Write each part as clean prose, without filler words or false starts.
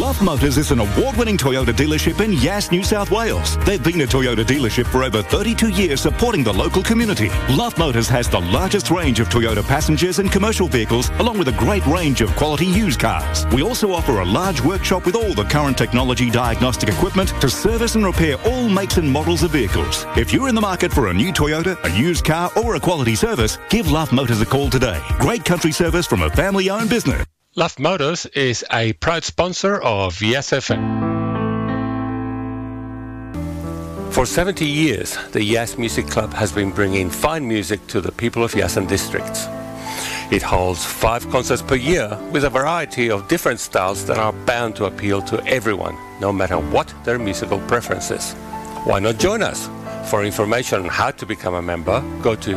Love Motors is an award-winning Toyota dealership in Yass, New South Wales. They've been a Toyota dealership for over 32 years supporting the local community. Love Motors has the largest range of Toyota passengers and commercial vehicles, along with a great range of quality used cars. We also offer a large workshop with all the current technology diagnostic equipment to service and repair all makes and models of vehicles. If you're in the market for a new Toyota, a used car or a quality service, give Love Motors a call today. Great country service from a family-owned business. Love Motors is a proud sponsor of Yes FM. For 70 years, the Yass Music Club has been bringing fine music to the people of Yass districts. It holds 5 concerts per year with a variety of different styles that are bound to appeal to everyone, no matter what their musical preferences. Why not join us? For information on how to become a member, go to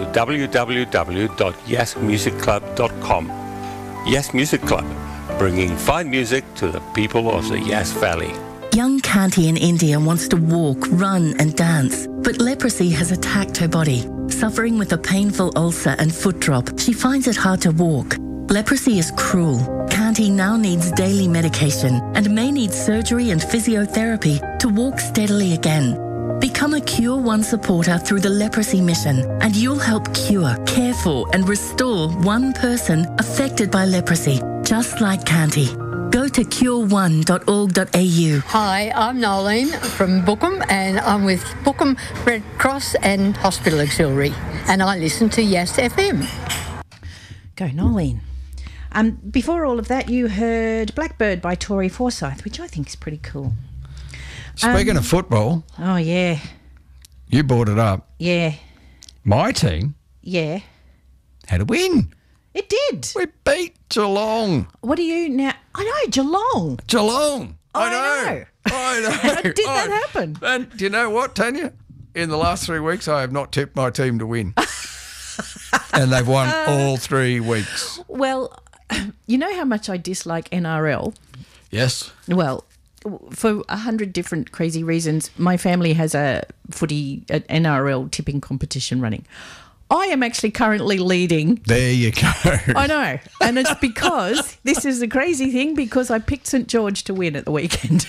www.yassmusicclub.com. Yass Music Club, bringing fine music to the people of the Yass Valley. Young Kanti in India wants to walk, run and dance, but leprosy has attacked her body. Suffering with a painful ulcer and foot drop, she finds it hard to walk. Leprosy is cruel. Kanti now needs daily medication and may need surgery and physiotherapy to walk steadily again. Become a Cure One supporter through the Leprosy Mission, and you'll help cure, care for and restore one person affected by leprosy, just like Kanti. Go to cure1.org.au. Hi, I'm Nolene from Bookham, and I'm with Bookham Red Cross and Hospital Auxiliary, and I listen to Yass FM. Go, Nolene. Before all of that, you heard Blackbird by Tori Forsyth, which I think is pretty cool. Speaking of football, oh yeah, you brought it up. Yeah. My team Yeah. had a win. It did. We beat Geelong. What do you now? I know, Geelong. I know. How did that happen? And do you know what, Tanya? In the last 3 weeks, I have not tipped my team to win. And they've won all 3 weeks. Well, you know how much I dislike NRL? Yes. Well, for 100 different crazy reasons, my family has a footy NRL tipping competition running. I am actually currently leading. There you go. I know. And it's because, this is the crazy thing, because I picked St George to win at the weekend.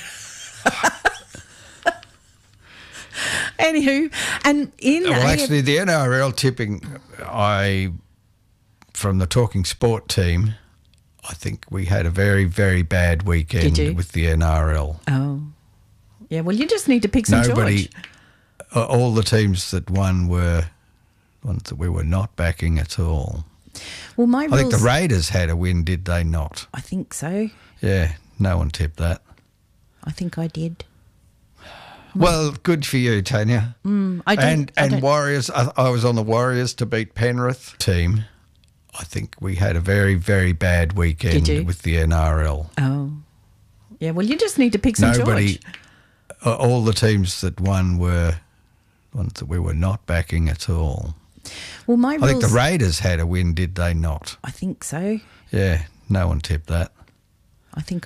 Anywho, and actually, the NRL tipping, from the Talking Sport team, I think we had a very, very bad weekend with the NRL. Oh. Yeah, well, you just need to pick St George. All the teams that won were ones that we were not backing at all. Well, I think the Raiders had a win, did they not? I think so. Yeah, no one tipped that. I think I did. Well, good for you, Tanya. I don't. Warriors, I was on the Warriors to beat Penrith team. I think we had a very, very bad weekend with the NRL. Oh. Yeah, well, you just need to pick St George. All the teams that won were ones that we were not backing at all. Well, I think the Raiders had a win, did they not? I think so. Yeah, no one tipped that. I think